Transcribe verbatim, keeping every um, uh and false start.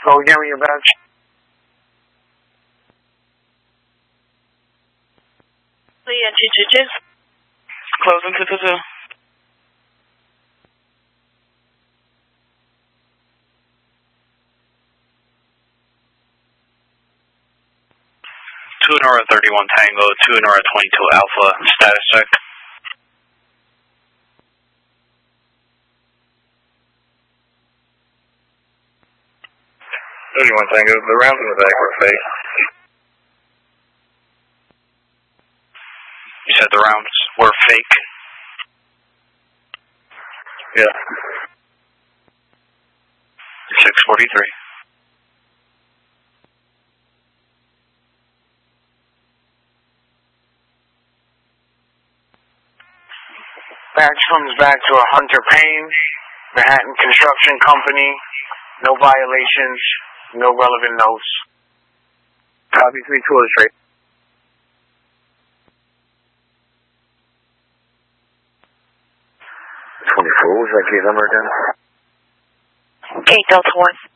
Go again with your badge. Leah, Chichiches. Closing to two two. Two Nora thirty-one Tango, two Nora twenty-two Alpha, status check. thirty-one Tango, the rounds in the back were fake. You said the rounds were fake? Yeah. six forty-three. Badge comes back to a Hunter Payne, Manhattan Construction Company. No violations, no relevant notes. Copy three two straight. twenty-four, what was that gate number again? Gate Delta one.